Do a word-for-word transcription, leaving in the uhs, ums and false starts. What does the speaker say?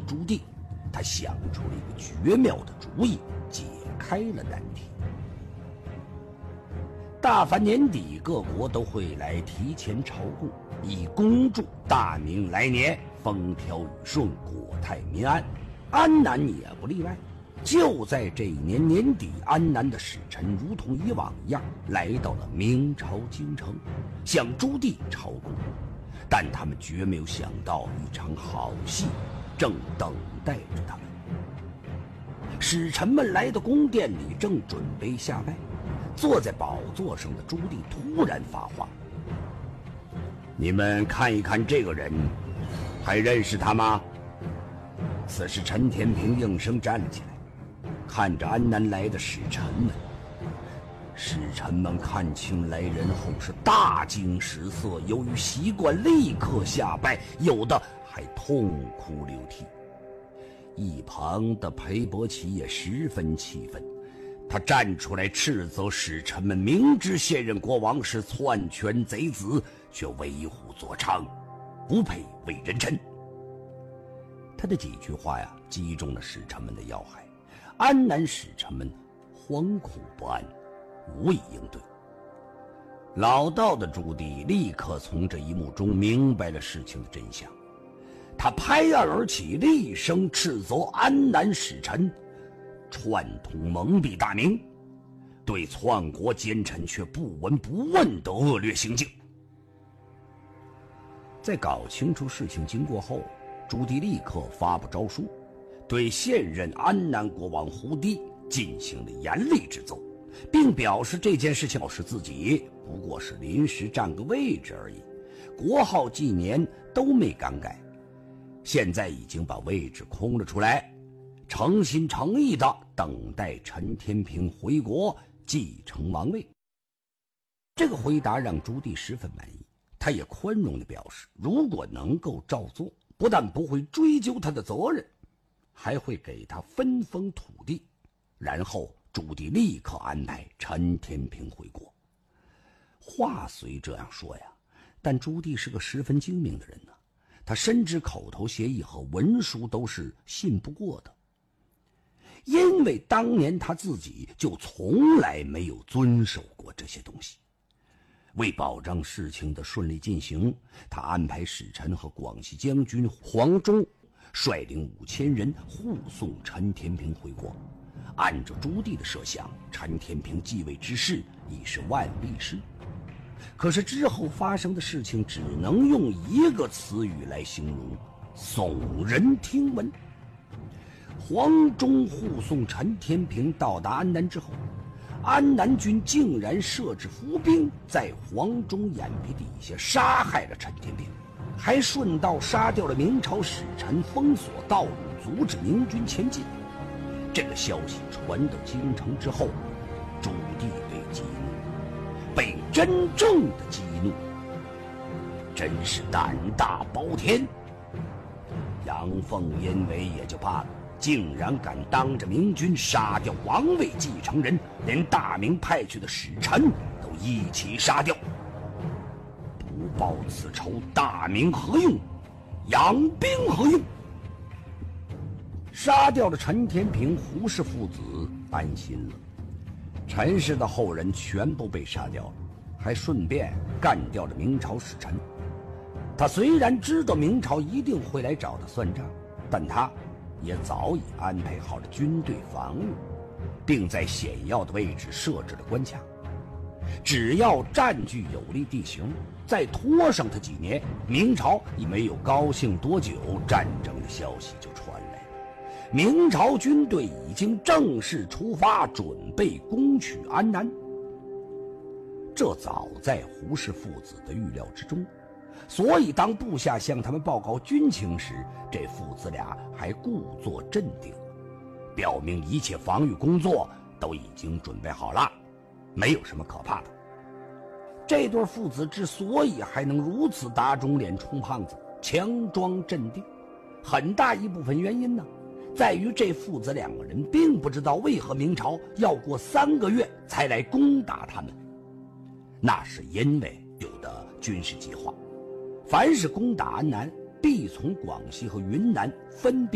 朱棣，他想出了一个绝妙的主意，解开了难题。大凡年底，各国都会来提前朝贡，以恭祝大明来年风调雨顺，国泰民安。安南也不例外。就在这一年年底，安南的使臣如同以往一样来到了明朝京城，向朱棣朝贡。但他们绝没有想到，一场好戏正等待着他们。使臣们来到宫殿里，正准备下拜，坐在宝座上的朱棣突然发话：“你们看一看这个人，还认识他吗？”此时陈天平应声站了起来，看着安南来的使臣们。使臣们看清来人后是大惊失色，由于习惯立刻下拜，有的还痛哭流涕。一旁的裴伯奇也十分气愤，他站出来斥责使臣们明知现任国王是篡权贼子，却为虎作伥，不配为人臣。他的几句话呀，击中了使臣们的要害。安南使臣们惶恐不安，无以应对。老道的朱棣立刻从这一幕中明白了事情的真相，他拍案而起，厉声斥责安南使臣串通蒙蔽大明，对篡国奸臣却不闻不问的恶劣行径。在搞清楚事情经过后，朱棣立刻发布诏书，对现任安南国王胡棣进行了严厉之奏，并表示这件事情是自己不过是临时占个位置而已，国号纪年都没敢改，现在已经把位置空了出来，诚心诚意地等待陈天平回国继承王位。这个回答让朱棣十分满意，他也宽容地表示，如果能够照做，不但不会追究他的责任，还会给他分封土地。然后朱棣立刻安排陈天平回国。话虽这样说呀，但朱棣是个十分精明的人呢，他深知口头协议和文书都是信不过的，因为当年他自己就从来没有遵守过这些东西。为保障事情的顺利进行，他安排使臣和广西将军黄忠率领五千人护送陈天平回国。按照朱棣的设想，陈天平继位之事已是万历事。可是之后发生的事情只能用一个词语来形容：耸人听闻。黄忠护送陈天平到达安南之后，安南军竟然设置伏兵，在黄忠眼皮底下杀害了陈天平，还顺道杀掉了明朝使臣，封锁道路，阻止明军前进。这个消息传到京城之后，朱棣被激怒，被真正的激怒，真是胆大包天。阳奉阴违也就罢了，竟然敢当着明军杀掉王位继承人，连大明派去的使臣都一起杀掉。不报此仇，大明何用？养兵何用？杀掉了陈天平，胡氏父子安心了。陈氏的后人全部被杀掉了，还顺便干掉了明朝使臣。他虽然知道明朝一定会来找他算账，但他也早已安排好了军队防御，并在险要的位置设置了关卡。只要占据有利地形，再拖上他几年，明朝也没有高兴多久，战争的消息就传来了。明朝军队已经正式出发，准备攻取安南。这早在胡氏父子的预料之中，所以当部下向他们报告军情时，这父子俩还故作镇定，表明一切防御工作都已经准备好了，没有什么可怕的。这对父子之所以还能如此打肿脸充胖子，强装镇定，很大一部分原因呢，在于这父子两个人并不知道为何明朝要过三个月才来攻打他们。那是因为有的军事计划，凡是攻打安南，必从广西和云南分别